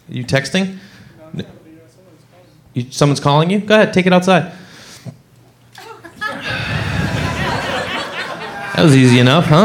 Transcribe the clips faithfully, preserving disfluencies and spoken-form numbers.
You texting? You, someone's calling you? Go ahead, take it outside. That was easy enough, huh?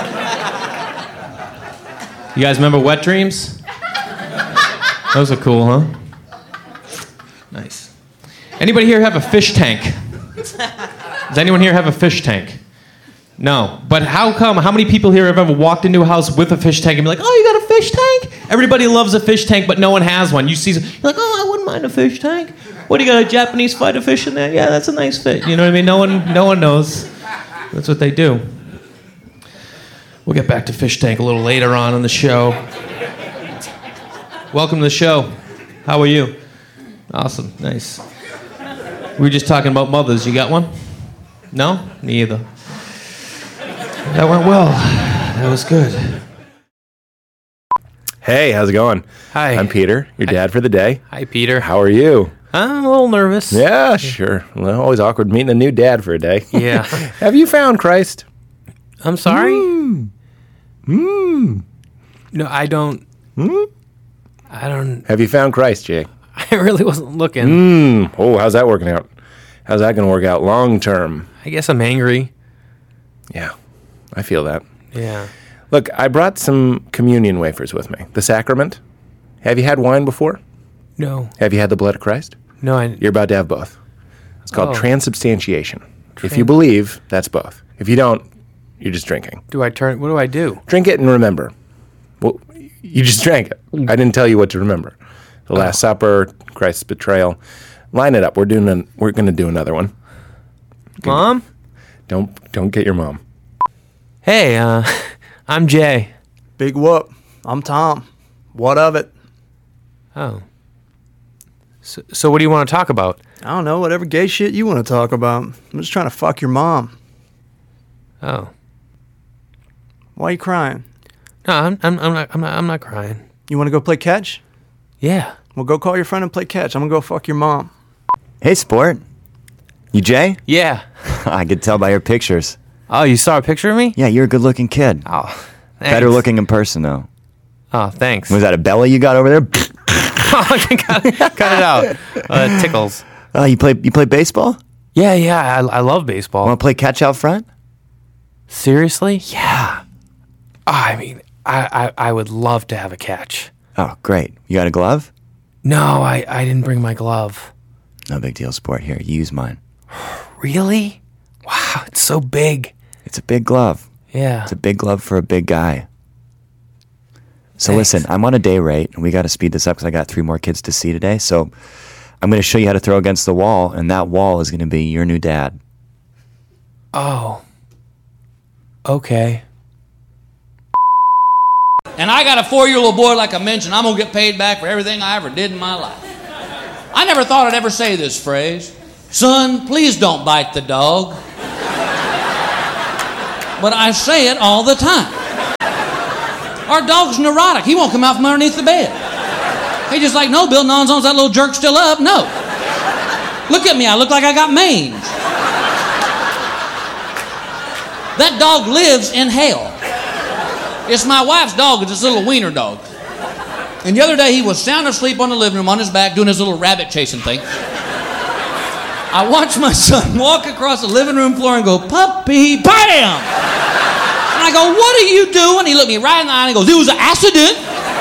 You guys remember Wet Dreams? Those are cool, huh? Nice. Anybody here have a fish tank? Does anyone here have a fish tank? No. But how come, how many people here have ever walked into a house with a fish tank and be like, oh, you got a fish tank? Everybody loves a fish tank, but no one has one. You see, you're like, oh, I wouldn't mind a fish tank. What, do you got a Japanese fighter fish in there? Yeah, that's a nice fish. You know what I mean? No one, no one knows. That's what they do. We'll get back to fish tank a little later on in the show. Welcome to the show. How are you? Awesome. Nice. We were just talking about mothers. You got one? No? Me either. That went well. That was good. Hey, how's it going? Hi. I'm Peter, your Hi. dad for the day. Hi, Peter. How are you? I'm a little nervous. Yeah, sure. Well, always awkward meeting a new dad for a day. Yeah. Have you found Christ? I'm sorry? Mm. Mm. No, I don't. Mm. I don't. Have you found Christ, Jay? I really wasn't looking. Mm. Oh, how's that working out? How's that going to work out long term? I guess I'm angry. Yeah, I feel that. Yeah. Look, I brought some communion wafers with me. The sacrament. Have you had wine before? No. Have you had the blood of Christ? No, I. You're about to have both. It's called Oh. transubstantiation. Tran- If you believe, that's both. If you don't, you're just drinking. Do I turn? What do I do? Drink it and remember. Well, you just drank it. I didn't tell you what to remember. The Last Supper, Christ's betrayal. Line it up. We're doing. An, we're going to do another one. Mom? Don't don't get your mom. Hey, uh, I'm Jay. Big whoop. I'm Tom. What of it? Oh. So, so what do you want to talk about? I don't know, whatever gay shit you want to talk about. I'm just trying to fuck your mom. Oh. Why are you crying? No, I'm, I'm, I'm not. I'm not. I'm not crying. You want to go play catch? Yeah. Well, go call your friend and play catch. I'm gonna go fuck your mom. Hey, sport. You Jay? Yeah. I could tell by your pictures. Oh, you saw a picture of me? Yeah, you're a good-looking kid. Oh. Thanks. Better looking in person, though. Oh, thanks. Was that a belly you got over there? cut, cut it out. Uh, it tickles. Oh, you play you play baseball? Yeah, yeah. I, I love baseball. Want to play catch out front? Seriously? Yeah. Oh, I mean, I, I, I would love to have a catch. Oh, great. You got a glove? No, I, I didn't bring my glove. No big deal, sport. Here, you use mine. Really? Wow, it's so big. It's a big glove. Yeah. It's a big glove for a big guy. So Thanks. listen, I'm on a day rate, and we got to speed this up because I got three more kids to see today. So I'm going to show you how to throw against the wall, and that wall is going to be your new dad. Oh. Okay. And I got a four-year-old boy, like I mentioned. I'm going to get paid back for everything I ever did in my life. I never thought I'd ever say this phrase. Son, please don't bite the dog. But I say it all the time. Our dog's neurotic. He won't come out from underneath the bed. He's just like, no, Bill, Nonzone's that little jerk still up? No. Look at me. I look like I got mange. That dog lives in hell. It's my wife's dog. It's this little wiener dog. And the other day, he was sound asleep on the living room on his back doing his little rabbit chasing thing. I watched my son walk across the living room floor and go, puppy, bam! And I go, what are you doing? He looked me right in the eye and he goes, it was an accident.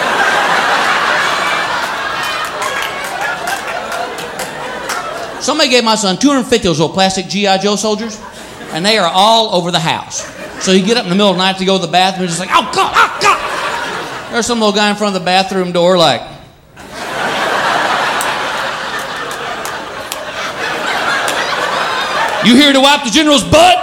Somebody gave my son two hundred fifty of those little plastic G I Joe soldiers, and they are all over the house. So you get up in the middle of the night to go to the bathroom, and just like, oh, God, oh, God. There's some little guy in front of the bathroom door like, you here to wipe the general's butt?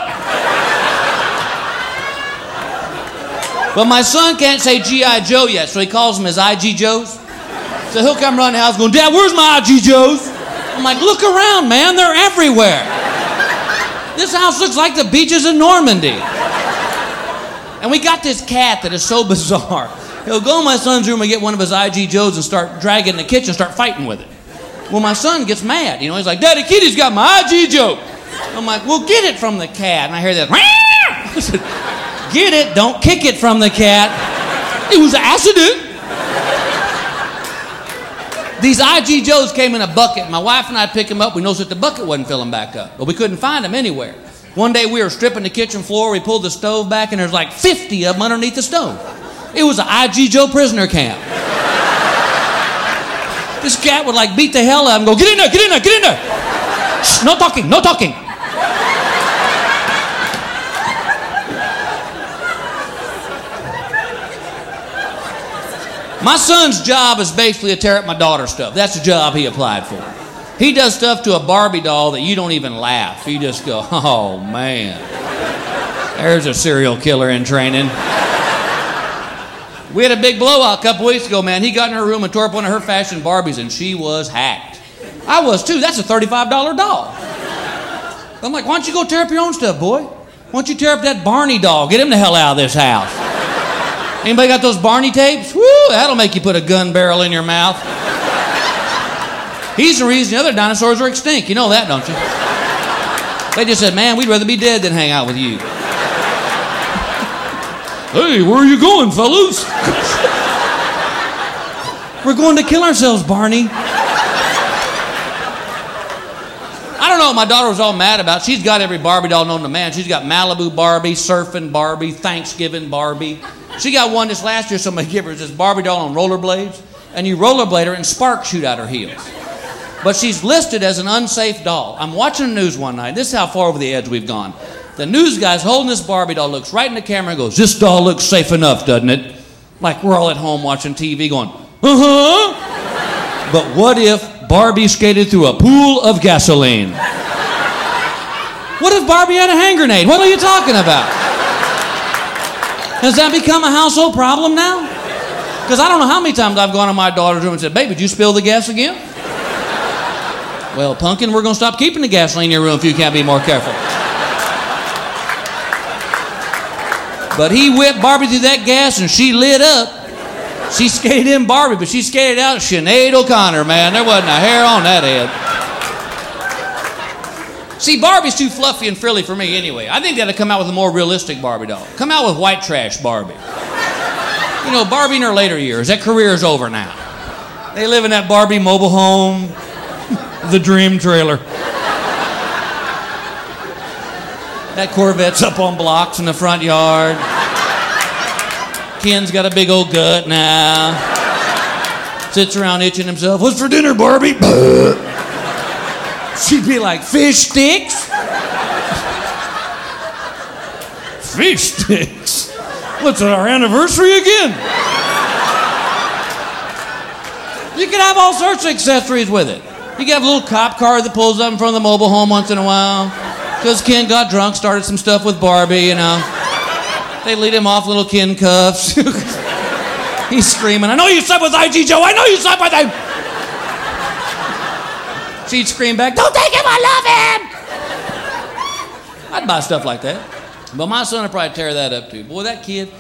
But my son can't say G I Joe yet, so he calls them his I G Joes. So he'll come around the house going, Dad, where's my I G Joes? I'm like, look around, man, they're everywhere. This house looks like the beaches of Normandy. And we got this cat that is so bizarre. He'll go in my son's room and get one of his I G Joes and start dragging it in the kitchen and start fighting with it. Well, my son gets mad. You know, he's like, Daddy, Kitty's got my I G Joe. I'm like, well, get it from the cat. And I hear that, I said, get it, don't kick it from the cat. It was an accident. These I G Joes came in a bucket. My wife and I picked them up. We noticed that the bucket wasn't filling back up, but we couldn't find them anywhere. One day we were stripping the kitchen floor. We pulled the stove back, and there's like fifty of them underneath the stove. It was an I G Joe prisoner camp. This cat would like beat the hell out of him and go, get in there, get in there, get in there. Shh, no talking, no talking. My son's job is basically to tear up my daughter's stuff. That's the job he applied for. He does stuff to a Barbie doll that you don't even laugh. You just go, oh, man. There's a serial killer in training. We had a big blowout a couple weeks ago, man. He got in her room and tore up one of her fashion Barbies, and she was hacked. I was, too. That's a thirty-five dollar doll. I'm like, why don't you go tear up your own stuff, boy? Why don't you tear up that Barney doll? Get him the hell out of this house. Anybody got those Barney tapes? Woo, that'll make you put a gun barrel in your mouth. He's the reason the other dinosaurs are extinct. You know that, don't you? They just said, man, we'd rather be dead than hang out with you. Hey, where are you going, fellas? We're going to kill ourselves, Barney. I don't know what my daughter was all mad about. She's got every Barbie doll known to man. She's got Malibu Barbie, Surfing Barbie, Thanksgiving Barbie. She got one this last year, somebody gave her this Barbie doll on rollerblades, and you rollerblade her and sparks shoot out her heels. But she's listed as an unsafe doll. I'm watching the news one night. This is how far over the edge we've gone. The news guy's holding this Barbie doll, looks right in the camera and goes, this doll looks safe enough, doesn't it? Like we're all at home watching T V going, uh-huh. But what if Barbie skated through a pool of gasoline? What if Barbie had a hand grenade? What are you talking about? Has that become a household problem now? Because I don't know how many times I've gone to my daughter's room and said, babe, did you spill the gas again? Well, Pumpkin, we're going to stop keeping the gasoline in your room if you can't be more careful. But he whipped Barbie through that gas and she lit up. She skated in Barbie, but she skated out Sinead O'Connor, man. There wasn't a hair on that head. See, Barbie's too fluffy and frilly for me anyway. I think they ought to come out with a more realistic Barbie doll. Come out with white trash Barbie. You know, Barbie in her later years, that career is over now. They live in that Barbie mobile home, the dream trailer. That Corvette's up on blocks in the front yard. Ken's got a big old gut now. Sits around itching himself. What's for dinner, Barbie? She'd be like, fish sticks? Fish sticks? What's our anniversary again? You could have all sorts of accessories with it. You could have a little cop car that pulls up in front of the mobile home once in a while. Because Ken got drunk, started some stuff with Barbie, you know. They lead him off little Ken cuffs. He's screaming, I know you slept with I G Joe, I know you slept with him! She'd scream back, don't take him, I love him! I'd buy stuff like that. But my son would probably tear that up too. Boy, that kid.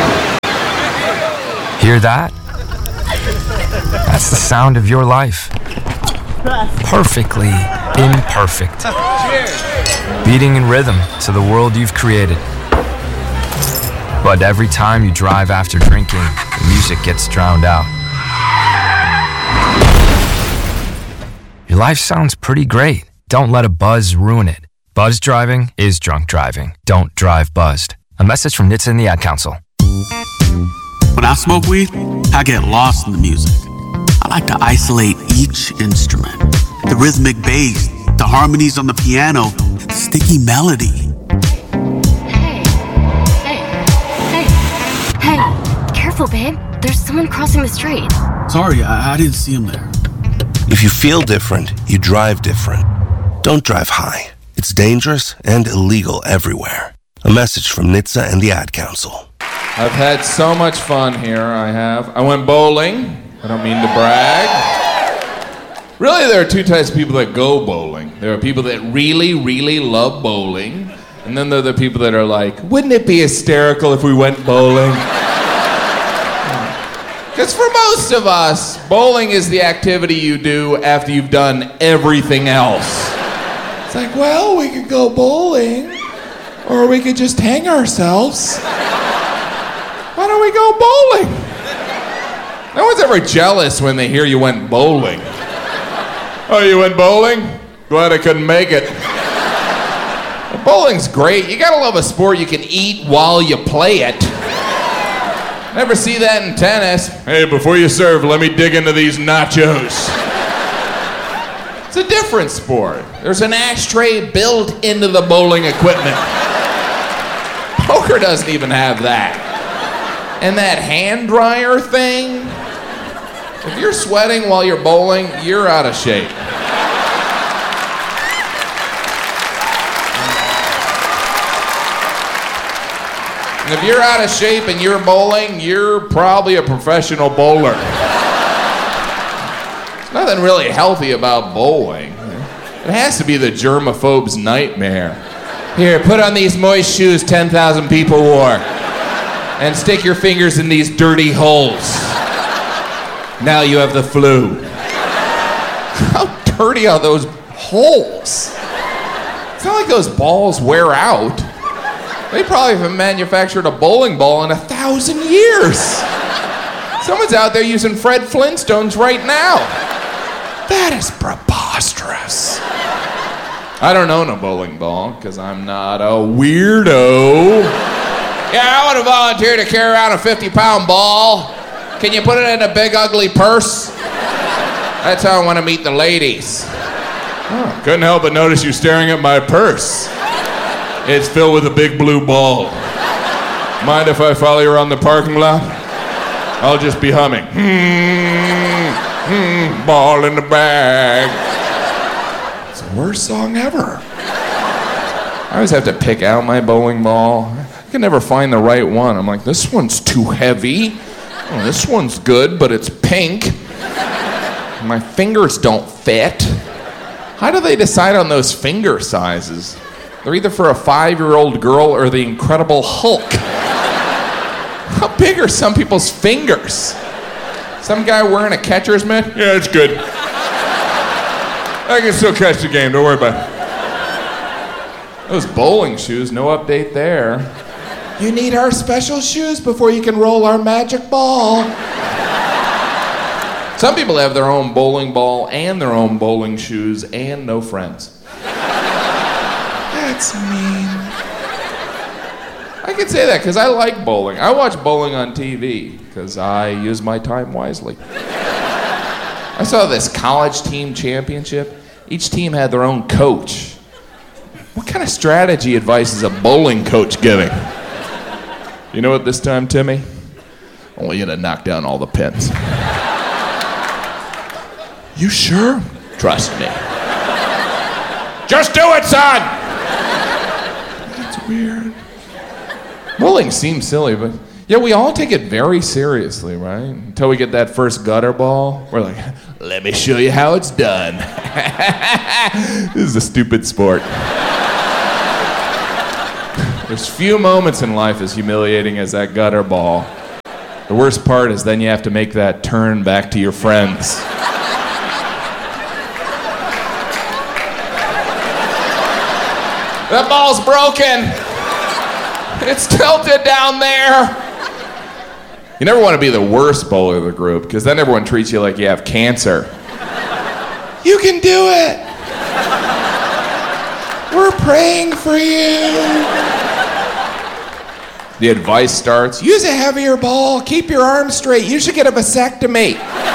Hear that? That's the sound of your life. Perfectly imperfect. Cheers. Beating in rhythm to the world you've created. But every time you drive after drinking, the music gets drowned out. Your life sounds pretty great. Don't let a buzz ruin it. Buzz driving is drunk driving. Don't drive buzzed. A message from N H T S A and the Ad Council. When I smoke weed, I get lost in the music. I like to isolate each instrument. The rhythmic bass, the harmonies on the piano, the sticky melody. Hey, hey, hey, hey, careful, babe. There's someone crossing the street. Sorry, I, I didn't see him there. If you feel different, you drive different. Don't drive high. It's dangerous and illegal everywhere. A message from N H T S A and the Ad Council. I've had so much fun here, I have. I went bowling. I don't mean to brag. Really, there are two types of people that go bowling. There are people that really, really love bowling. And then there are the people that are like, wouldn't it be hysterical if we went bowling? Because for most of us, bowling is the activity you do after you've done everything else. It's like, well, we could go bowling, or we could just hang ourselves. Why don't we go bowling? No one's ever jealous when they hear you went bowling. Oh, you went bowling? Glad I couldn't make it. Well, bowling's great. You gotta love a sport you can eat while you play it. Never see that in tennis. Hey, before you serve, let me dig into these nachos. It's a different sport. There's an ashtray built into the bowling equipment. Poker doesn't even have that. And that hand dryer thing, if you're sweating while you're bowling, you're out of shape. And if you're out of shape and you're bowling, you're probably a professional bowler. There's nothing really healthy about bowling. It has to be the germaphobe's nightmare. Here, put on these moist shoes ten thousand people wore. And stick your fingers in these dirty holes. Now you have the flu. How dirty are those holes? It's not like those balls wear out. They probably haven't manufactured a bowling ball in a thousand years. Someone's out there using Fred Flintstones right now. That is preposterous. I don't own a bowling ball because I'm not a weirdo. Yeah, I want to volunteer to carry around a fifty pound ball. Can you put it in a big ugly purse? That's how I want to meet the ladies. Oh, couldn't help but notice you staring at my purse. It's filled with a big blue ball. Mind if I follow you around the parking lot? I'll just be humming. Hmm, hmm, ball in the bag. It's the worst song ever. I always have to pick out my bowling ball. I can never find the right one. I'm like, this one's too heavy. Oh, this one's good, but it's pink. My fingers don't fit. How do they decide on those finger sizes? They're either for a five-year-old girl or the Incredible Hulk. How big are some people's fingers? Some guy wearing a catcher's mitt? Yeah, it's good. I can still catch the game, don't worry about it. Those bowling shoes, no update there. You need our special shoes before you can roll our magic ball. Some people have their own bowling ball and their own bowling shoes and no friends. That's mean. I can say that because I like bowling. I watch bowling on T V because I use my time wisely. I saw this college team championship. Each team had their own coach. What kind of strategy advice is a bowling coach giving? You know what this time, Timmy? I want you to knock down all the pins. You sure? Trust me. Just do it, son! That's weird. Bowling seems silly, but yeah, we all take it very seriously, right? Until we get that first gutter ball, we're like, let me show you how it's done. This is a stupid sport. There's few moments in life as humiliating as that gutter ball. The worst part is then you have to make that turn back to your friends. That ball's broken. It's tilted down there. You never want to be the worst bowler of the group, because then everyone treats you like you have cancer. You can do it. We're praying for you. The advice starts, use a heavier ball, keep your arms straight, you should get a vasectomy.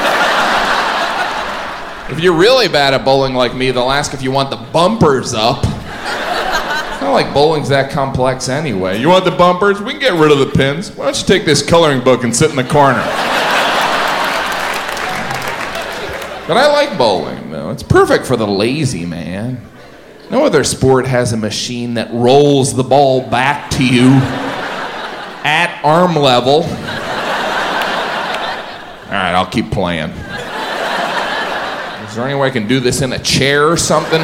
If you're really bad at bowling like me, they'll ask if you want the bumpers up. It's not like bowling's that complex anyway. You want the bumpers? We can get rid of the pins. Why don't you take this coloring book and sit in the corner? But I like bowling, though. It's perfect for the lazy man. No other sport has a machine that rolls the ball back to you at arm level. All right, I'll keep playing. Is there any way I can do this in a chair or something?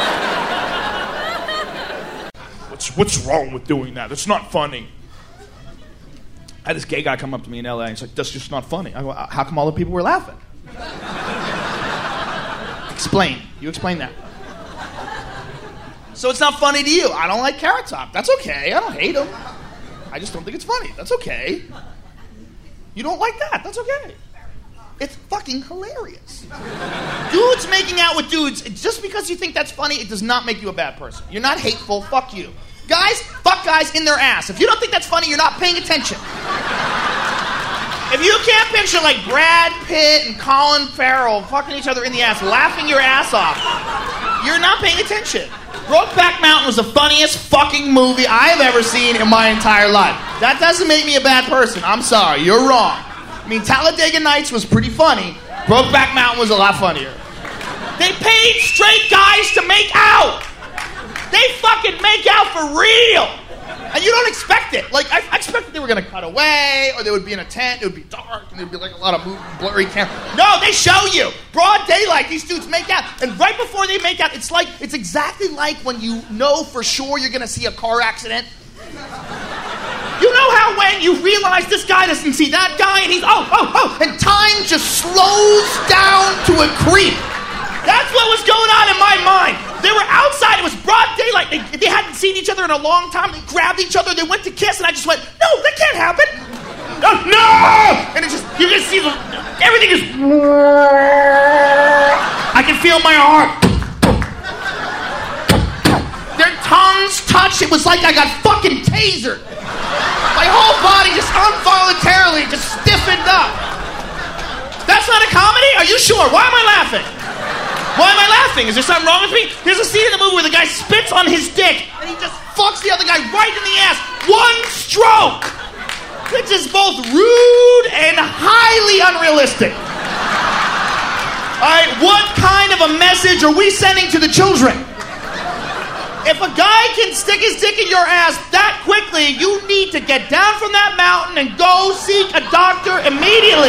What's, what's wrong with doing that? It's not funny. I had this gay guy come up to me in L A and he's like, that's just not funny. I go, how come all the people were laughing? Explain. You explain that. So it's not funny to you. I don't like Carrot Top. That's okay. I don't hate him. I just don't think it's funny. That's okay. You don't like that. That's okay. It's fucking hilarious. Dudes making out with dudes, just because you think that's funny, it does not make you a bad person. You're not hateful, fuck you. Guys, fuck guys in their ass. If you don't think that's funny, you're not paying attention. If you can't picture like Brad Pitt and Colin Farrell fucking each other in the ass, laughing your ass off, you're not paying attention. Brokeback Mountain was the funniest fucking movie I have ever seen in my entire life. That doesn't make me a bad person. I'm sorry, you're wrong. I mean, Talladega Nights was pretty funny. Brokeback Mountain was a lot funnier. They paid straight guys to make out. They fucking make out for real. And you don't expect it. Like, I, I expected they were going to cut away, or they would be in a tent, it would be dark, and there would be like a lot of moving, blurry camera. No, they show you. Broad daylight, these dudes make out. And right before they make out, it's like, it's exactly like when you know for sure you're going to see a car accident. You know how when you realize this guy doesn't see that guy, and he's, oh, oh, oh, and time just slows down to a creep. That's what was going on in my mind. They were outside. It was broad daylight. They, they hadn't seen each other in a long time. They grabbed each other. They went to kiss, and I just went, no, that can't happen. No, no! And it just, you can see the, everything is, I can feel my heart. Their tongues touched. It was like I got fucking tasered. My whole body just involuntarily just stiffened up. That's not a comedy? Are you sure? Why am I laughing? Why am I laughing? Is there something wrong with me? There's a scene in the movie where the guy spits on his dick and he just fucks the other guy right in the ass. One stroke! Which is both rude and highly unrealistic. Alright, what kind of a message are we sending to the children? If a guy can stick his dick in your ass that quickly, you need to get down from that mountain and go seek a doctor immediately.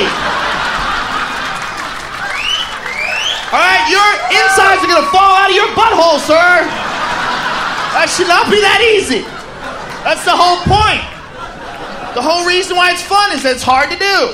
All right, your insides are gonna fall out of your butthole, sir. That should not be that easy. That's the whole point. The whole reason why it's fun is that it's hard to do.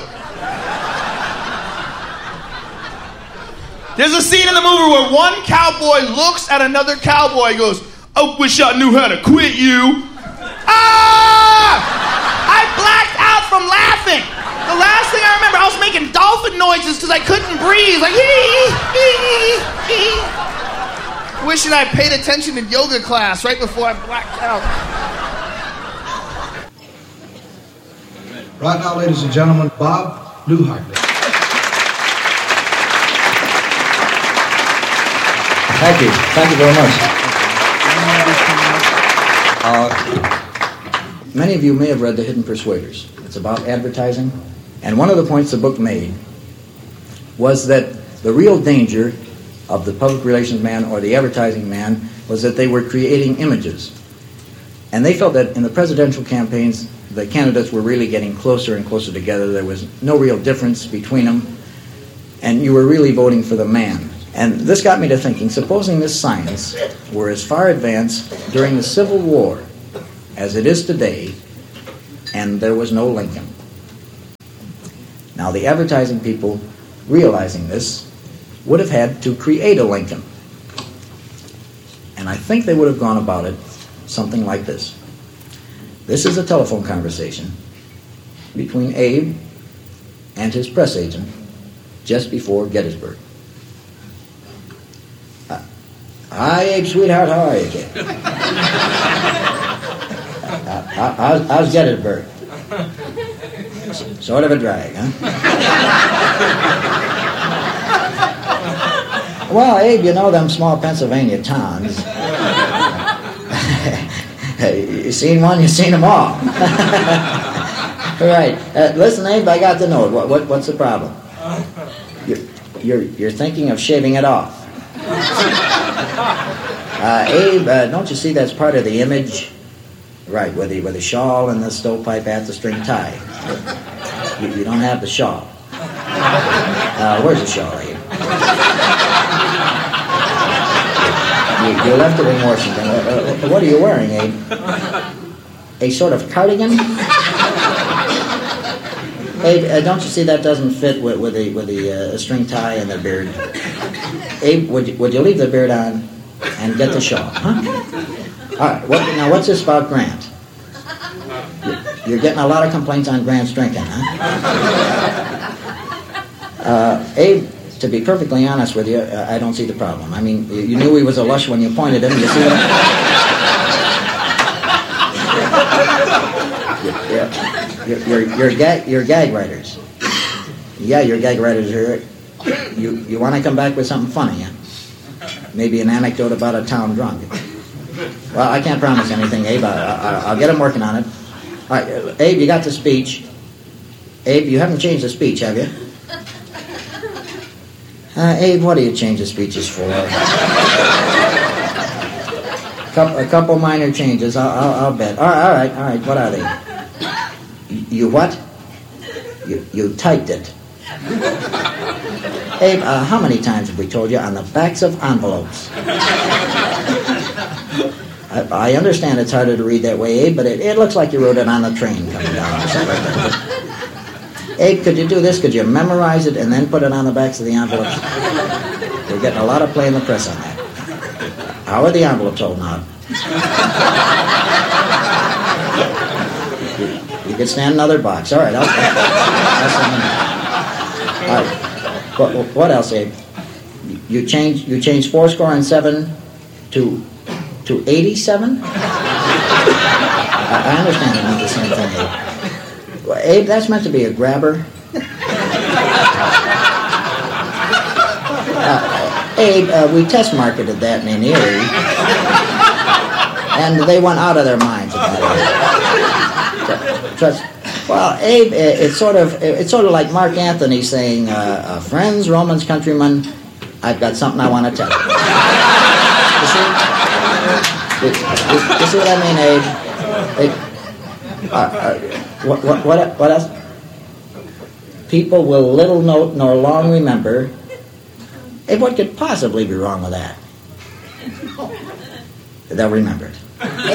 There's a scene in the movie where one cowboy looks at another cowboy and goes, I wish I knew how to quit you. Ah! I blacked out from laughing. The last thing I remember, I was making dolphin noises because I couldn't breathe. Like, hee, hee, hee. Wishing I paid attention in yoga class right before I blacked out. Right now, ladies and gentlemen, Bob Newhart. Thank you. Thank you very much. Uh, many of you may have read The Hidden Persuaders. It's about advertising. And one of the points the book made was that the real danger of the public relations man or the advertising man was that they were creating images. And they felt that in the presidential campaigns, the candidates were really getting closer and closer together. There was no real difference between them. And you were really voting for the man. And this got me to thinking, supposing this science were as far advanced during the Civil War as it is today, and there was no Lincoln. Now, the advertising people, realizing this, would have had to create a Lincoln. And I think they would have gone about it something like this. This is a telephone conversation between Abe and his press agent just before Gettysburg. Uh, Hi, Abe, sweetheart, how are you, kid? uh, how's, how's Gettysburg? Sort of a drag, huh? Well, Abe, you know them small Pennsylvania towns. You seen one, you seen them all. Right. Uh, listen, Abe, I got the note. What, what, what's the problem? You're, you're, you're thinking of shaving it off. Uh, Abe, uh, don't you see that's part of the image? Right, with the, with the shawl and the stovepipe at the string tie. You, you don't have the shawl. Uh, where's the shawl, Abe? You, you left it in Washington. Uh, uh, what are you wearing, Abe? A sort of cardigan? Abe, uh, don't you see that doesn't fit with, with the, with the uh, string tie and the beard? Abe, would you, would you leave the beard on and get the shawl, huh? All right, what, now what's this about Grant? You're, you're getting a lot of complaints on Grant's drinking, huh? Uh, Abe, to be perfectly honest with you, uh, I don't see the problem. I mean, you, you knew he was a lush when you pointed him. You see what? you're, you're, you're, you're, gag, you're gag writers. Yeah, you're gag writers. You're, you you want to come back with something funny, huh? Maybe an anecdote about a town drunk. Well, I can't promise anything, Abe. I, I, I'll get him working on it. All right, uh, Abe, you got the speech. Abe, you haven't changed the speech, have you? Uh, Abe, what do you change the speeches for? Couple, a couple minor changes, I'll, I'll, I'll bet. All right, all right, all right, what are they? You what? You, you typed it. Abe, uh, how many times have we told you on the backs of envelopes? I, I understand it's harder to read that way, Abe, but it, it looks like you wrote it on the train coming down or something like that. Abe, could you do this? Could you memorize it and then put it on the backs of the envelopes? We're getting a lot of play in the press on that. How are the envelopes holding out? You, you could stand another box. All right, I'll, I'll, I'll All right. What, what else, Abe? You changed you changed four score and seven to to eighty-seven? I, I understand it's not the same thing, Abe. Well, Abe, that's meant to be a grabber. Uh, Abe, uh, we test marketed that in Erie, and they went out of their minds about it. Trust. Well, Abe, it, it's sort of it's sort of like Mark Anthony saying, uh, uh, "Friends, Romans, countrymen, I've got something I want to tell you." You see? You, you, you see what I mean, Abe? Abe uh, uh, what, what, what, what else? People will little note nor long remember. Abe, what could possibly be wrong with that? They'll remember it.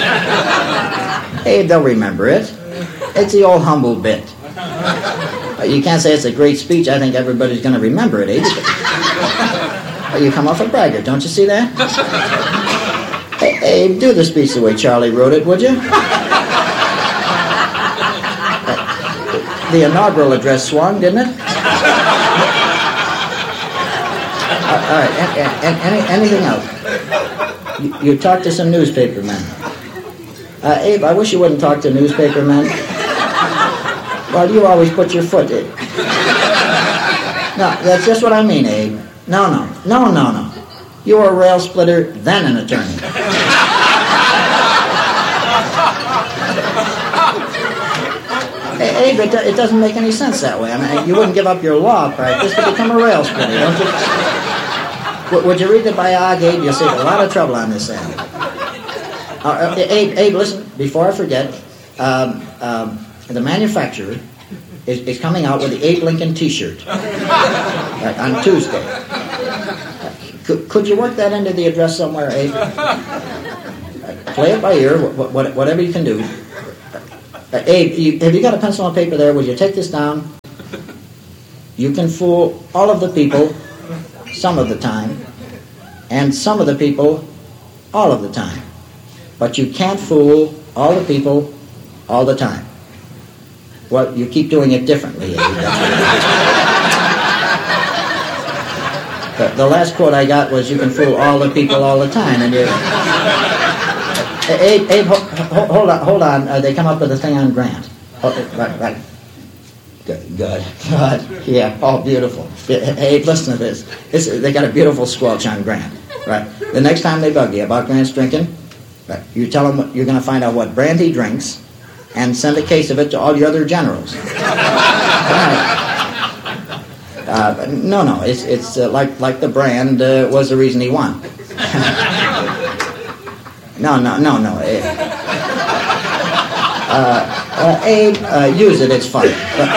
Abe, they'll remember it. It's the old humble bit. Uh, you can't say it's a great speech. I think everybody's going to remember it, Abe. Uh, you come off a braggart, don't you see that? Hey, Abe, do the speech the way Charlie wrote it, would you? Uh, the inaugural address swung, didn't it? Uh, all right, and, and, and any, anything else? You, you talked to some newspaper men. Uh, Abe, I wish you wouldn't talk to newspaper men. Well, you always put your foot in. No, that's just what I mean, Abe. No, no, no, no, no. You were a rail splitter, then an attorney. Hey, Abe, it, do, it doesn't make any sense that way. I mean, you wouldn't give up your law practice to become a rail splitter, don't you? W- would you read the biog, Abe? You'll save a lot of trouble on this end. Uh, Abe, Abe, listen, before I forget, um, um, the manufacturer is, is coming out with the Abe Lincoln T-shirt right, on Tuesday. Uh, could, could you work that into the address somewhere, Abe? Uh, play it by ear, wh- wh- whatever you can do. Uh, Abe, you, have you got a pencil and paper there? Would you take this down? You can fool all of the people some of the time, and some of the people all of the time. But you can't fool all the people all the time. Well, you keep doing it differently. the, the last quote I got was, "You can fool all the people all the time," and you. Abe, Abe, hold, hold on, hold on. Uh, they come up with a thing on Grant. Oh, right, right. Good, good, good. Yeah, oh, beautiful. Abe, listen to this. It's, they got a beautiful squelch on Grant. Right. The next time they bug you about Grant's drinking, right, you tell them what, you're going to find out what brand he drinks, and send a case of it to all your other generals. Right. Uh, no, no, it's it's uh, like like the brand uh, was the reason he won. no, no, no, no. Abe. Uh, uh, Abe, uh, use it. It's fun. But,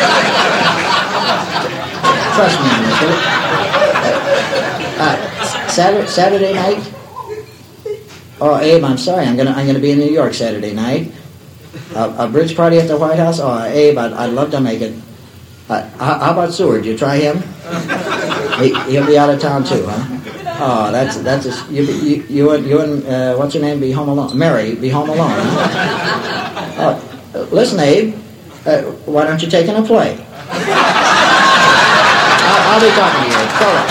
trust me on this. Uh, uh, Saturday, Saturday night. Oh, Abe, I'm sorry. I'm gonna I'm gonna be in New York Saturday night. Uh, a bridge party at the White House? Oh, Abe, I'd, I'd love to make it. Uh, how, how about Seward? You try him? He, he'll be out of town too, huh? Oh, that's that's a, you, you you and you and uh, what's your name? Be home alone. Mary, be home alone. Huh? Oh, listen, Abe. Uh, why don't you take in a play? I'll be talking to you. So long.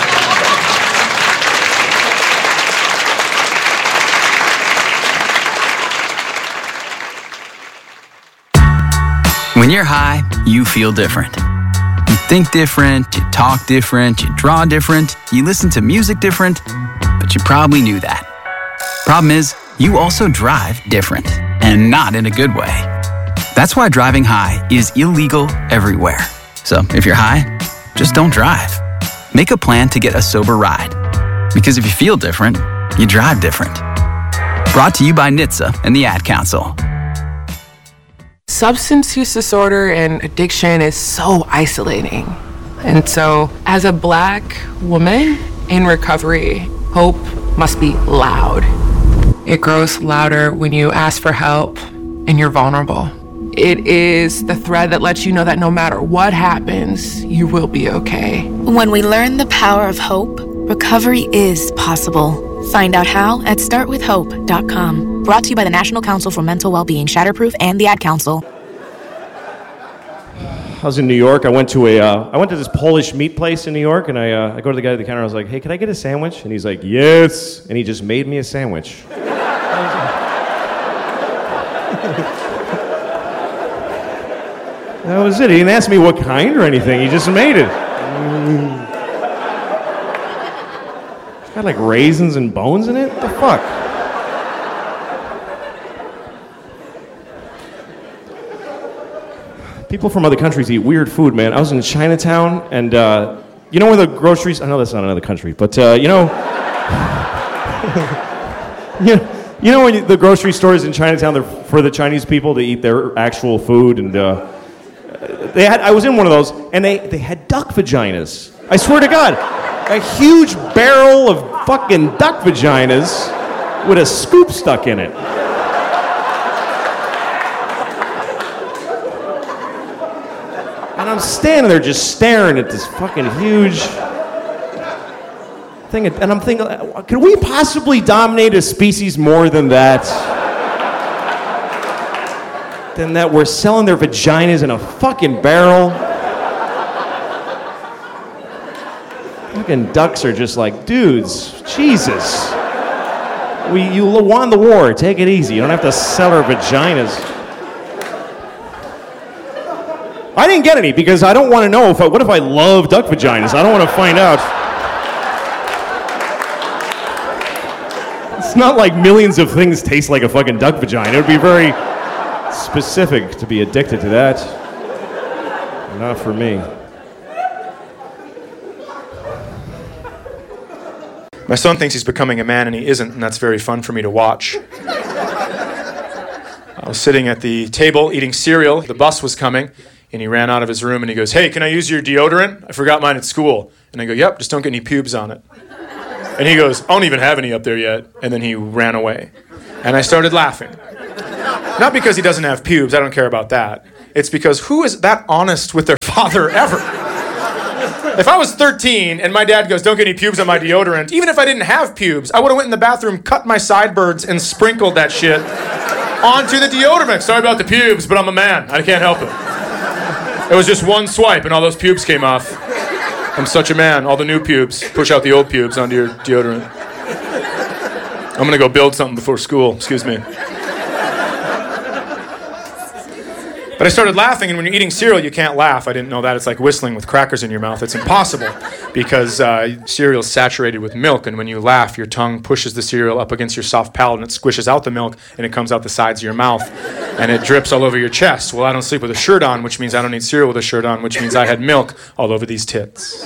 When you're high, you feel different. You think different, you talk different, you draw different, you listen to music different, but you probably knew that. Problem is, you also drive different, and not in a good way. That's why driving high is illegal everywhere. So if you're high, just don't drive. Make a plan to get a sober ride. Because if you feel different, you drive different. Brought to you by N H T S A and the Ad Council. Substance use disorder and addiction is so isolating. And so, as a Black woman in recovery, hope must be loud. It grows louder when you ask for help and you're vulnerable. It is the thread that lets you know that no matter what happens, you will be okay. When we learn the power of hope, recovery is possible. Find out how at start with hope dot com. Brought to you by the National Council for Mental Wellbeing, Shatterproof, and the Ad Council. I was in New York. I went to a, uh, I went to this Polish meat place in New York, and I, uh, I go to the guy at the counter. I was like, "Hey, can I get a sandwich?" And he's like, "Yes." And he just made me a sandwich. That was it. He didn't ask me what kind or anything. He just made it. Mm. It's got like raisins and bones in it. What the fuck? People from other countries eat weird food, man. I was in Chinatown, and uh, you know where the groceries... I know that's not another country, but uh, you know... you, you know when you, the grocery stores in Chinatown, they're for the Chinese people to eat their actual food, and uh, they had. I was in one of those, and they, they had duck vaginas. I swear to God, a huge barrel of fucking duck vaginas with a scoop stuck in it. And I'm standing there just staring at this fucking huge thing, and I'm thinking, could we possibly dominate a species more than that? Than that we're selling their vaginas in a fucking barrel? Fucking ducks are just like, dudes, Jesus. We, you won the war, take it easy. You don't have to sell our vaginas. I didn't get any because I don't want to know if I, what if I love duck vaginas? I don't want to find out. It's not like millions of things taste like a fucking duck vagina. It would be very specific to be addicted to that. Not for me. My son thinks he's becoming a man and he isn't, and that's very fun for me to watch. I was sitting at the table eating cereal. The bus was coming, and he ran out of his room and he goes, "Hey, can I use your deodorant? I forgot mine at school." And I go, "Yep, just don't get any pubes on it." And he goes, "I don't even have any up there yet." And then he ran away. And I started laughing. Not because he doesn't have pubes, I don't care about that. It's because who is that honest with their father ever? If I was thirteen and my dad goes, "Don't get any pubes on my deodorant," even if I didn't have pubes, I would have went in the bathroom, cut my sideburns, and sprinkled that shit onto the deodorant. Sorry about the pubes, but I'm a man. I can't help it. It was just one swipe and all those pubes came off. I'm such a man. All the new pubes. Push out the old pubes onto your deodorant. I'm gonna go build something before school. Excuse me. But I started laughing, and when you're eating cereal, you can't laugh. I didn't know that. It's like whistling with crackers in your mouth. It's impossible because uh, cereal's saturated with milk, and when you laugh, your tongue pushes the cereal up against your soft palate, and it squishes out the milk, and it comes out the sides of your mouth, and it drips all over your chest. Well, I don't sleep with a shirt on, which means I don't eat cereal with a shirt on, which means I had milk all over these tits.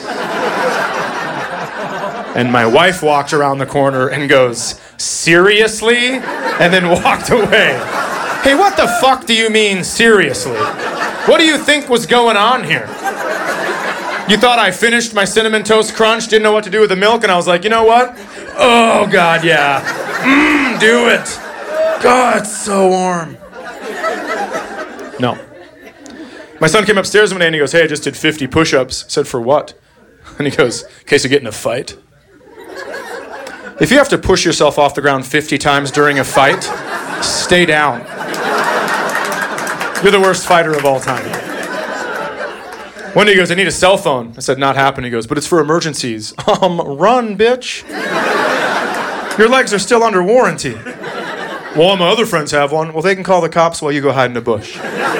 And my wife walked around the corner and goes, "Seriously?" And then walked away. Hey, what the fuck do you mean, seriously? What do you think was going on here? You thought I finished my Cinnamon Toast Crunch, didn't know what to do with the milk, and I was like, you know what? Oh, God, yeah. Mmm, do it. God, it's so warm. No. My son came upstairs one day and he goes, "Hey, I just did fifty push-ups." I said, "For what?" And he goes, "In case you get in a fight." If you have to push yourself off the ground fifty times during a fight, stay down. You're the worst fighter of all time. One day he goes, I need a cell phone. I said, not happening. He goes, but it's for emergencies. Um, run, bitch. Your legs are still under warranty. Well, all my other friends have one. Well, they can call the cops while you go hide in a bush.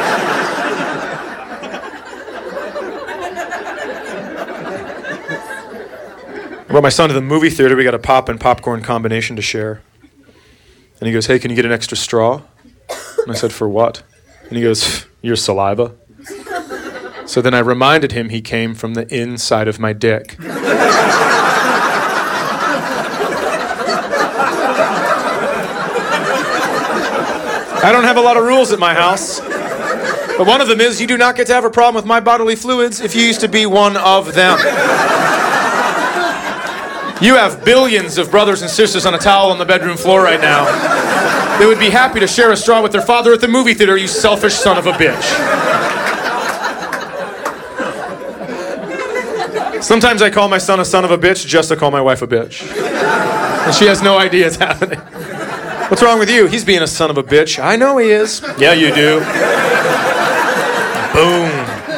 I brought my son to the movie theater. We got a pop and popcorn combination to share. And he goes, hey, can you get an extra straw? And I said, for what? And he goes, your saliva. So then I reminded him he came from the inside of my dick. I don't have a lot of rules at my house. But one of them is you do not get to have a problem with my bodily fluids if you used to be one of them. You have billions of brothers and sisters on a towel on the bedroom floor right now. They would be happy to share a straw with their father at the movie theater, you selfish son of a bitch. Sometimes I call my son a son of a bitch just to call my wife a bitch. And she has no idea it's happening. What's wrong with you? He's being a son of a bitch. I know he is. Yeah, you do. Boom.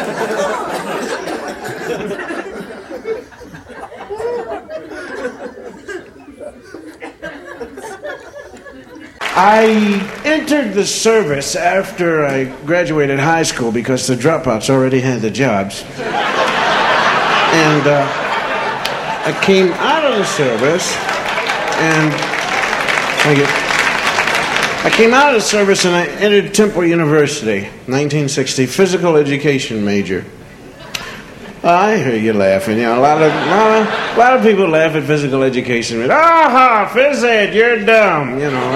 I entered the service after I graduated high school because the dropouts already had the jobs. And uh, I came out of the service and I get I came out of the service and I entered Temple University, nineteen sixty, physical education major. I hear you laughing. You know, a lot of, lot of, a lot of people laugh at physical education. Aha, phys ed, you're dumb. You know.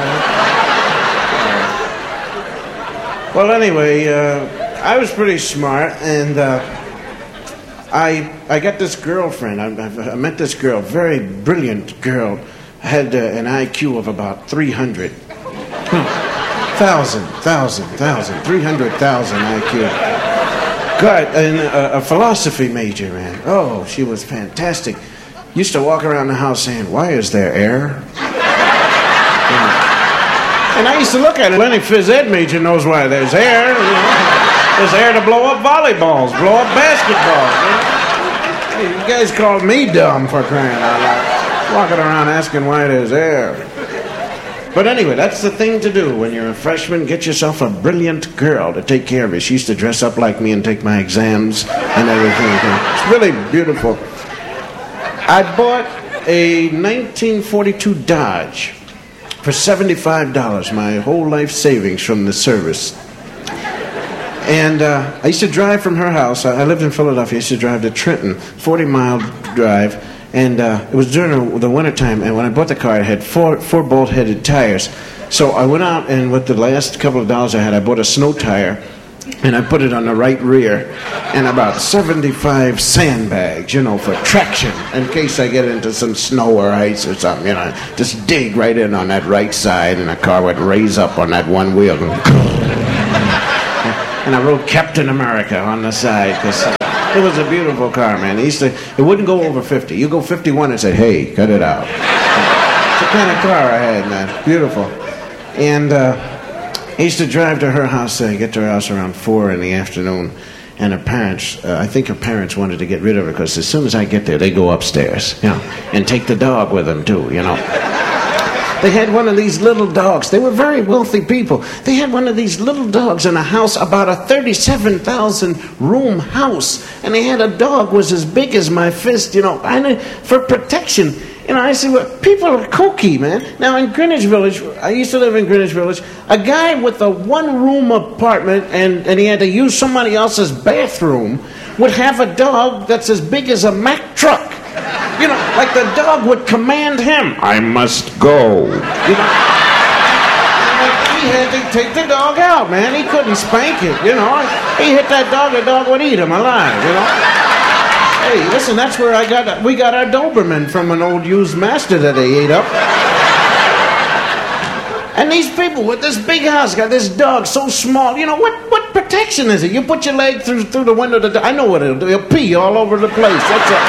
Well, anyway, uh, I was pretty smart, and uh, I I got this girlfriend. I, I met this girl, very brilliant girl. Had uh, an I Q of about three hundred. Thousand, thousand, thousand, three hundred thousand I Q. God, and a, a philosophy major, man. Oh, she was fantastic. Used to walk around the house saying, "Why is there air?" And I used to look at it. Any phys ed major knows why there's air. You know? There's air to blow up volleyballs, blow up basketballs. You know? You guys called me dumb for crying out loud. Walking around asking why there's air. But anyway, that's the thing to do when you're a freshman. Get yourself a brilliant girl to take care of you. She used to dress up like me and take my exams and everything. It's really beautiful. I bought a nineteen forty-two Dodge for seventy-five dollars, my whole life savings from the service. And uh, I used to drive from her house. I lived in Philadelphia. I used to drive to Trenton, forty mile drive. And uh, it was during the wintertime, and when I bought the car, it had four, four bolt-headed tires. So I went out, and with the last couple of dollars I had, I bought a snow tire, and I put it on the right rear, and about seventy-five sandbags, you know, for traction, in case I get into some snow or ice or something, you know. Just dig right in on that right side, and the car would raise up on that one wheel. And I wrote Captain America on the side, because it was a beautiful car, man. It used to, it wouldn't go over fifty. You go fifty-one and say, hey, cut it out. It's the kind of car I had, man. Beautiful. And uh, I used to drive to her house, uh, get to her house around four in the afternoon. And her parents, uh, I think her parents wanted to get rid of her because as soon as I get there, they go upstairs, you know, and take the dog with them too, you know. They had one of these little dogs. They were very wealthy people. They had one of these little dogs in a house, about a thirty-seven thousand room house. And they had a dog was as big as my fist, you know, and for protection. You know, I said, well, people are kooky, man. Now, in Greenwich Village, I used to live in Greenwich Village, a guy with a one-room apartment and, and he had to use somebody else's bathroom would have a dog that's as big as a Mack truck. You know, like the dog would command him, I must go. You know? He had to take the dog out, man. He couldn't spank it, you know. He hit that dog, the dog would eat him alive, you know. Hey, listen, that's where I got, we got our Doberman from an old used master that they ate up. And these people with this big house got this dog so small, you know, what, what protection is it? You put your leg through through the window, of the do- I know what it'll do, it'll pee all over the place, that's it.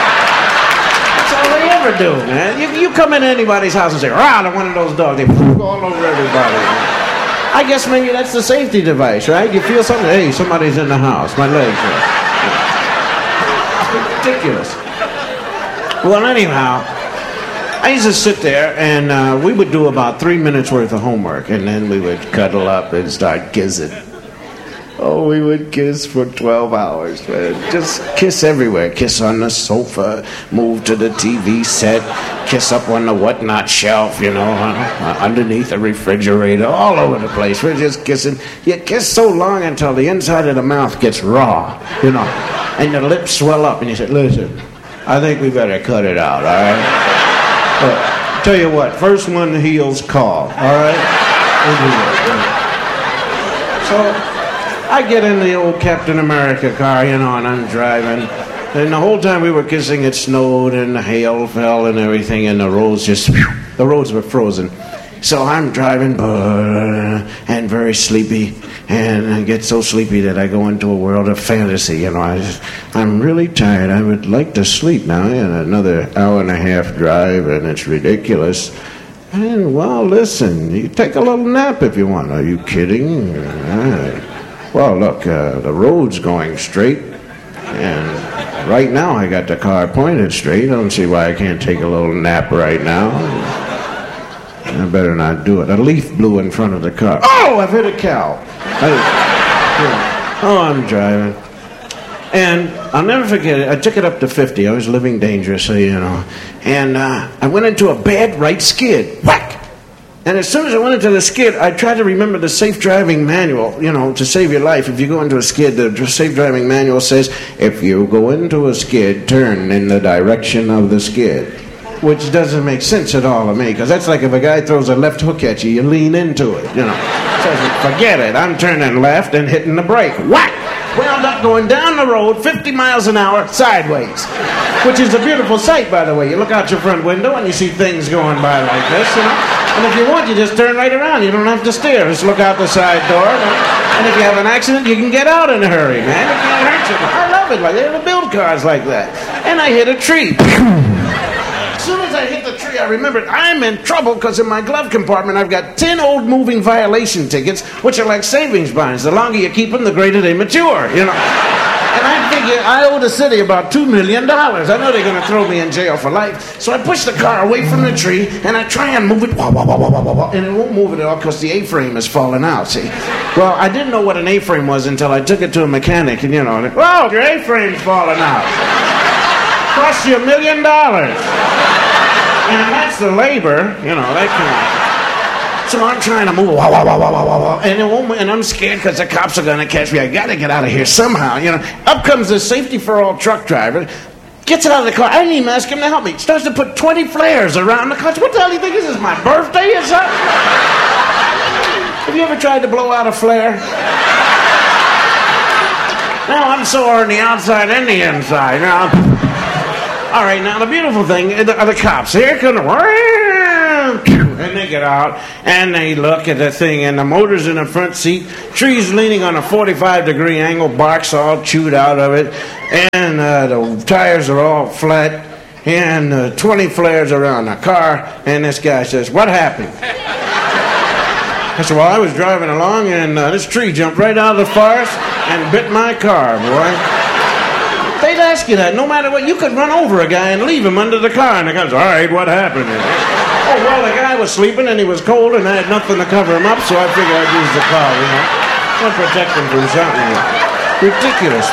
Do, man. You, you come into anybody's house and say, rah, one of those dogs, they poop all over everybody. I guess maybe that's the safety device, right? You feel something, hey, somebody's in the house, my legs are. ridiculous. Well, anyhow, I used to sit there and uh, we would do about three minutes worth of homework, and then we would cuddle up and start kissing. Oh, we would kiss for twelve hours, man. Just kiss everywhere. Kiss on the sofa, move to the T V set, kiss up on the whatnot shelf, you know, uh, underneath the refrigerator, all over the place. We're just kissing. You kiss so long until the inside of the mouth gets raw, you know, and the lips swell up, and you say, listen, I think we better cut it out, all right? But tell you what, first one the heels call, all right? We'll do that. So I get in the old Captain America car, you know, and I'm driving. And the whole time we were kissing, it snowed and the hail fell and everything, and the roads just, the roads were frozen. So I'm driving and very sleepy, and I get so sleepy that I go into a world of fantasy. You know, I just, I'm really tired. I would like to sleep now. In another hour and a half drive, and it's ridiculous. And well, listen, you take a little nap if you want. Are you kidding? Uh, well, look, uh, the road's going straight, and right now I got the car pointed straight. I don't see why I can't take a little nap right now. I better not do it. A leaf blew in front of the car. Oh, I've hit a cow. I, oh, I'm driving. And I'll never forget it. I took it up to fifty. I was living dangerously, you know. And uh, I went into a bad right skid. Whack! And as soon as I went into the skid, I tried to remember the safe driving manual, you know, to save your life. If you go into a skid, the safe driving manual says, if you go into a skid, turn in the direction of the skid. Which doesn't make sense at all to me, because that's like if a guy throws a left hook at you, you lean into it, you know. So I said, forget it. I'm turning left and hitting the brake. Whack! Wound up going down the road fifty miles an hour sideways, which is a beautiful sight, by the way. You look out your front window and you see things going by like this, you know. And if you want, you just turn right around. You don't have to steer. Just look out the side door. And if you have an accident, you can get out in a hurry, man. It can't hurt you. I love it. Like, they don't build cars like that. And I hit a tree. As soon as I hit the tree, I remembered I'm in trouble because in my glove compartment I've got ten old moving violation tickets, which are like savings bonds. The longer you keep them, the greater they mature, you know. And I figure I owe the city about two million dollars. I know they're going to throw me in jail for life. So I push the car away from the tree, and I try and move it, wah, wah, wah, wah, wah, wah, and it won't move at all because the A-frame is falling out, see. Well, I didn't know what an A-frame was until I took it to a mechanic, and you know, and, whoa, your A-frame's falling out. Cost you a million dollars. And that's the labor, you know, that kind of... So I'm trying to move, wah, wah, wah, wah, wah, wah, and, it won't, and I'm scared because the cops are going to catch me. I got to get out of here somehow, you know. Up comes the safety-for-all truck driver, gets it out of the car. I didn't even ask him to help me. Starts to put twenty flares around the car. What the hell do you think this is, my birthday or something? Have you ever tried to blow out a flare? Now I'm sore on the outside and the inside. Now, all right, now the beautiful thing are the, are the cops. Here come the... And they get out, and they look at the thing, and the motor's in the front seat, tree's leaning on a forty-five degree angle, bark's all chewed out of it, and uh, the tires are all flat, and uh, twenty flares around the car, and this guy says, what happened? I said, well, I was driving along, and uh, this tree jumped right out of the forest and bit my car, boy. They'd ask you that, no matter what. You could run over a guy and leave him under the car, and the guy says, all right, what happened? Oh, well, the guy was sleeping, and he was cold, and I had nothing to cover him up, so I figured I'd use the car, you know. I'll protect him from something. Ridiculous,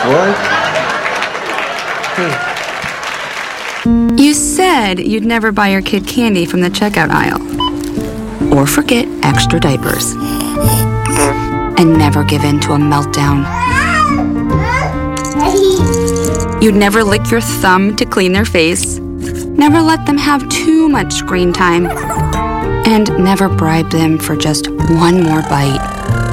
boy. Hmm. You said you'd never buy your kid candy from the checkout aisle. Or forget extra diapers. And never give in to a meltdown. You'd never lick your thumb to clean their face. Never let them have too much screen time. And never bribe them for just one more bite.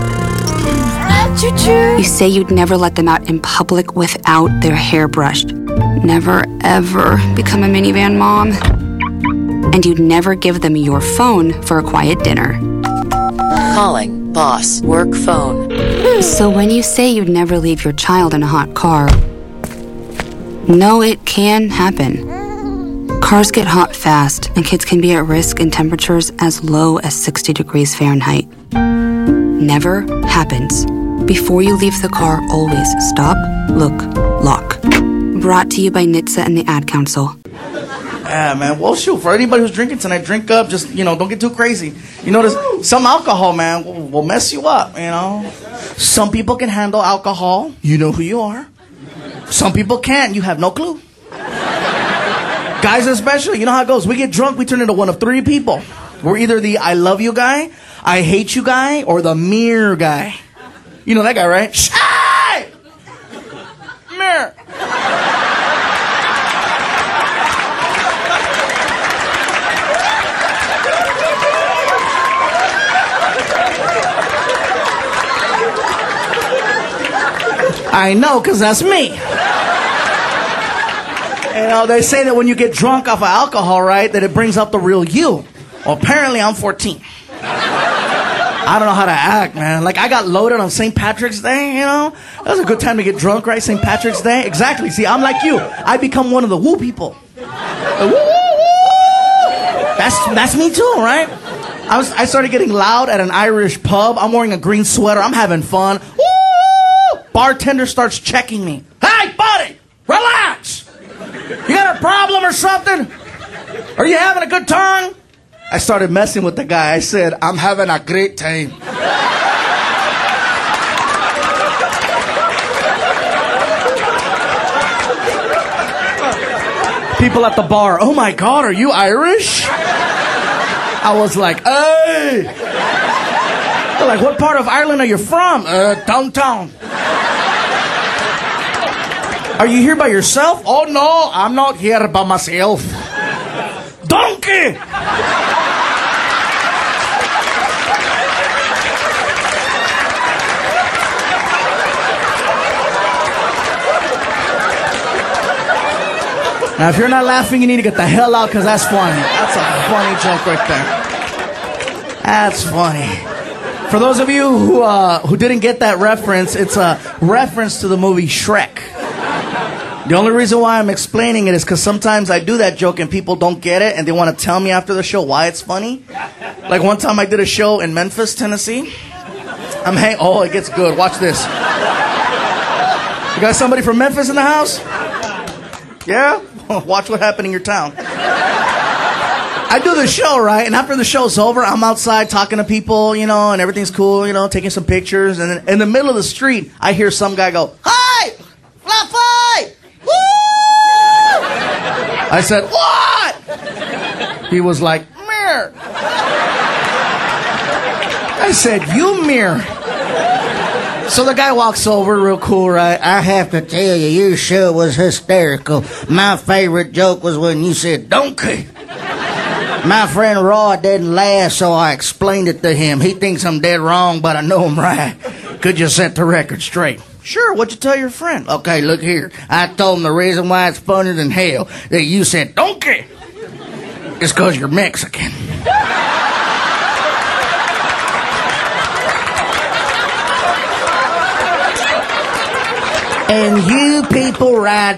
You say you'd never let them out in public without their hair brushed. Never, ever become a minivan mom. And you'd never give them your phone for a quiet dinner. Calling boss work phone. So when you say you'd never leave your child in a hot car, no, it can happen. Cars get hot fast, and kids can be at risk in temperatures as low as sixty degrees Fahrenheit. Never happens. Before you leave the car, always stop, look, lock. Brought to you by N H T S A and the Ad Council. Yeah, man. Well, shoot, for anybody who's drinking tonight, drink up. Just, you know, don't get too crazy. You know, there's some alcohol, man, will, will mess you up, you know. Some people can handle alcohol. You know who you are. Some people can't. You have no clue. Guys especially, you know how it goes. We get drunk, we turn into one of three people. We're either the I love you guy, I hate you guy, or the mirror guy. You know that guy, right? Hey! Mirror. I know, because that's me. You know, they say that when you get drunk off of alcohol, right, that it brings out the real you. Well, apparently I'm fourteen. I don't know how to act, man. Like, I got loaded on Saint Patrick's Day, you know? That was a good time to get drunk, right? Saint Patrick's Day. Exactly. See, I'm like you. I become one of the woo people. The woo, woo, woo. That's, that's me too, right? I, was, I started getting loud at an Irish pub. I'm wearing a green sweater. I'm having fun. Woo! Bartender starts checking me. Hey, buddy, relax. You got a problem or something? Are you having a good time? I started messing with the guy. I said, I'm having a great time. People at the bar, oh my God, are you Irish? I was like, hey. They're like, what part of Ireland are you from? Uh, downtown. Are you here by yourself? Oh no, I'm not here by myself. Donkey! Now, if you're not laughing, you need to get the hell out, because that's funny. That's a funny joke right there. That's funny. For those of you who uh, who didn't get that reference, it's a reference to the movie Shrek. The only reason why I'm explaining it is because sometimes I do that joke and people don't get it, and they want to tell me after the show why it's funny. Like one time I did a show in Memphis, Tennessee. I'm hang- Oh, it gets good. Watch this. You got somebody from Memphis in the house? Yeah? Watch what happened in your town. I do the show, right? And after the show's over, I'm outside talking to people, you know, and everything's cool, you know, taking some pictures. And then in the middle of the street, I hear some guy go, "Hi! Fluffy! Woo!" I said, "What?" He was like, "Mirror." I said, "You mirror." So the guy walks over real cool, right? "I have to tell you, your show was hysterical. My favorite joke was when you said, 'donkey.' My friend Roy didn't laugh, so I explained it to him. He thinks I'm dead wrong, but I know I'm right. Could you set the record straight?" "Sure, what'd you tell your friend?" "Okay, look here. I told him the reason why it's funnier than hell that you said 'donkey' is because you're Mexican." And you people ride